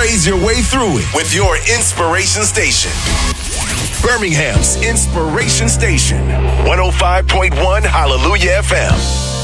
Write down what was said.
praise your way through it with your inspiration station. Birmingham's Inspiration Station, 105.1 Hallelujah FM.